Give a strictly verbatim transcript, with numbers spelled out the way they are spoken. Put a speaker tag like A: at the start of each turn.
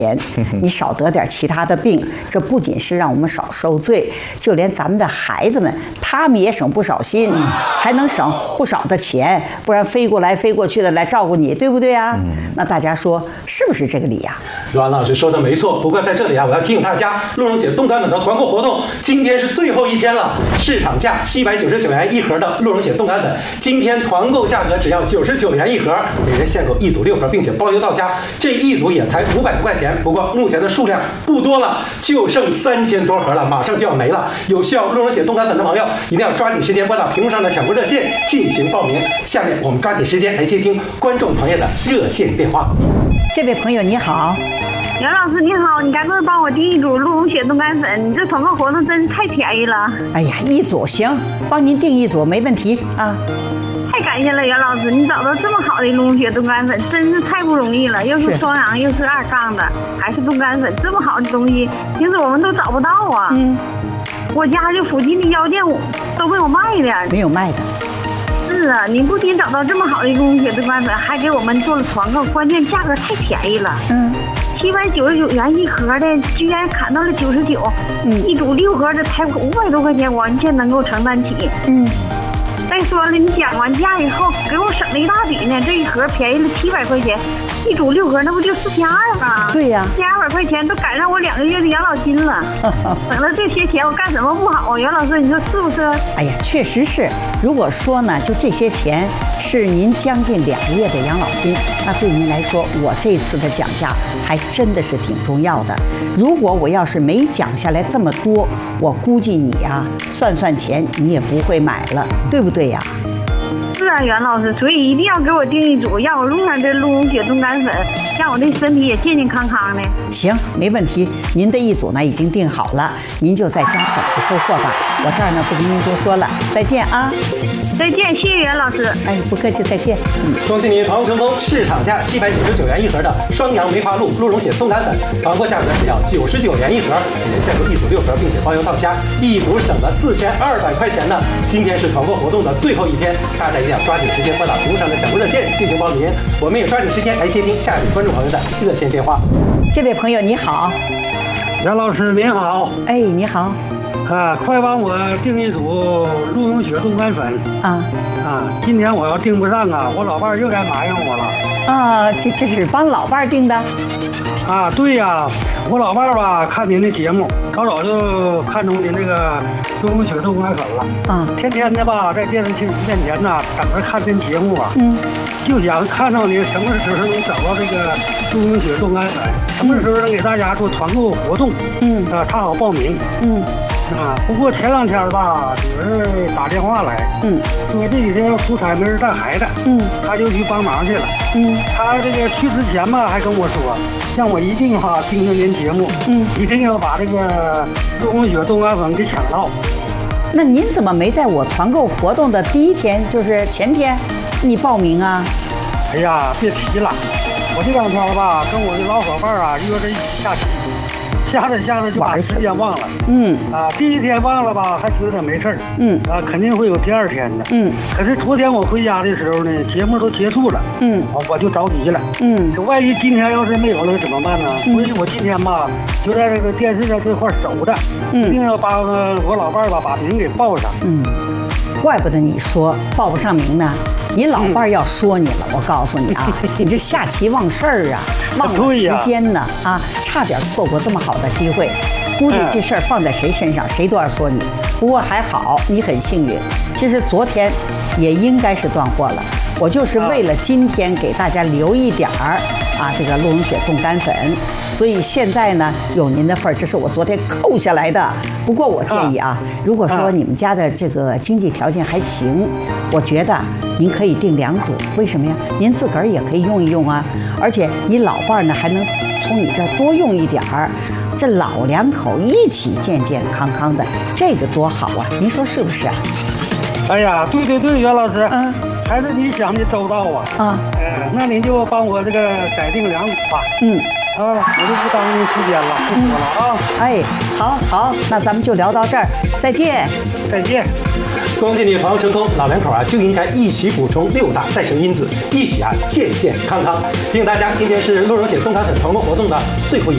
A: 钱，你少得点其他的病，这不仅是让我们少受罪，就连咱们的孩子们，他们也省不少心，还能省不少的钱，不然飞过来飞过去的来照顾你，对不对啊？嗯、那大家说是不是这个理呀、啊？
B: 阮老师说的没错，不过在这里啊，我要提醒大家，鹿茸血冻干粉的团购活动今天是最后一天了，市场价七百九十九元一盒的鹿茸血冻干粉，今天团购价格只要九十九元一盒，每人限购一组六盒，并且包邮到家，这一组也才五百多块钱。不过目前的数量不多了，就剩三千多盒了，马上就要没了。有需要鹿茸血冻干粉的朋友，一定要抓紧时间拨打屏幕上的抢购热线进行报名。下面我们抓紧时间来接听观众朋友的热线电话。
A: 这位朋友你好。
C: 袁老师你好，你赶快帮我订一组鹿茸血冻干粉，你这团购活动真是太便宜了。
A: 哎呀，一组行，帮您订一组没问题啊。
C: 太感谢了，袁老师，你找到这么好的鹿茸血冻干粉，真是太不容易了。又是双阳，又是二杠的，还是冻干粉，这么好的东西，平时我们都找不到啊。嗯，我家就附近的药店都被我卖了，
A: 没有卖的。
C: 是啊，你不仅找到这么好的鹿茸血冻干粉，还给我们做了团购，关键价格太便宜了。嗯。七百九十九元一盒的，居然砍到了九十九，嗯，一组六盒的才五百多块钱，完全能够承担起。嗯，再说了，你讲完价以后给我省了一大笔呢，这一盒便宜了七百块钱，一组六盒那不就四千二吗？
A: 对呀、啊，
C: 四千二百块钱都赶上我两个月的养老金了。省了这些钱，我干什么不好啊？袁老师，你说是不是？
A: 哎呀，确实是。如果说呢，就这些钱是您将近两个月的养老金，那对您来说，我这次的讲价还真的是挺重要的。如果我要是没讲下来这么多，我估计你呀、啊，算算钱，你也不会买了，对不对呀？
C: 是啊，袁老师，所以一定要给我订一组，让我用上这鹿茸血冻干粉，让我这身体也健健康康的。
A: 行，没问题。您的一组呢已经订好了，您就在家等着收货吧。我这儿呢不跟您多说了，再见啊！
C: 再见，谢谢袁老师。
A: 哎，不客气，再见。
B: 嗯，恭喜您团购成功！市场价七百九十九元一盒的双阳梅花鹿鹿茸血冻干粉，团购价格只要九十九元一盒，每人限购一组六盒，并且包邮到家，一组省了四千二百块钱呢。今天是团购活动的最后一天，大家一定要抓紧时间拨打屏幕上的抢购热线进行报名。我们也抓紧时间来接听下一位观众朋友的热线电话。
A: 这位朋友你好，
D: 袁老师您好。
A: 哎，你好。
D: 啊，快帮我订一组鹿茸血冻干粉啊啊！今天我要订不上啊，我老伴又该埋怨我了。
A: 啊，这这是帮老伴订的？
D: 啊，对呀、啊，我老伴吧看您的节目，早早就看中您这个鹿茸血冻干粉了啊，天天的吧在电视机面前呐等着看这节目啊，嗯，就想看到你什么时候能找到这个鹿茸血冻干粉，什么时候能给大家做团购活动，嗯啊，他好报名，嗯。啊，不过前两天吧，女儿打电话来，嗯，说这几天要出差，没人带孩子，嗯，他就去帮忙去了，嗯，他这个去之前吧，还跟我说，让我一定哈听听您节目，嗯，一定要把这个鹿茸血冻干粉给抢到。
A: 那您怎么没在我团购活动的第一天，就是前天，你报名啊？
D: 哎呀，别提了，我这两天吧，跟我的老伙伴啊约着一起下棋。下着下着就把时间忘了，嗯啊，第一天忘了吧，还觉得没事儿，嗯啊，肯定会有第二天的，嗯。可是昨天我回家的时候呢，节目都结束了，嗯，我就着急了，嗯，这万一今天要是没有了怎么办呢？嗯、所以我今天吧就在这个电视上这块守着，嗯，一定要帮我老伴儿吧把名给报上，嗯。
A: 怪不得你说报不上名呢，你老伴要说你了。嗯、我告诉你啊，你这下棋忘事儿啊，忘了时间呢啊，差点错过这么好的机会。估计这事儿放在谁身上，谁都要说你。不过还好，你很幸运。其实昨天也应该是断货了，我就是为了今天给大家留一点儿啊，这个鹿茸血冻干粉。所以现在呢，有您的份儿，这是我昨天扣下来的。不过我建议啊，如果说你们家的这个经济条件还行，我觉得您可以订两组。为什么呀？您自个儿也可以用一用啊，而且你老伴儿呢还能从你这儿多用一点儿，这老两口一起健健康康的，这个多好啊！您说是不是啊？
D: 哎呀，对对对，袁老师，嗯，还是你想的周到啊。啊，呃，那您就帮我这个改订两组吧。嗯。啊，我就不耽误您时间了，不说了啊！
A: 哎，好，好，那咱们就聊到这儿，再见，
D: 再见。
B: 恭喜你团购成功，老两口啊就应该一起补充六大再生因子，一起啊健健康康。提醒大家，今天是鹿茸血冻干粉团购活动的最后一天。